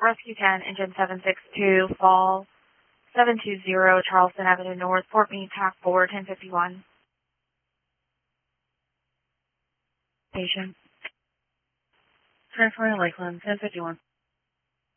Rescue 10, Engine 762, Fall 720, Charleston Avenue North, Fort Meade, TAC 4, 1051. Patient. Transferring Lakeland, 1051.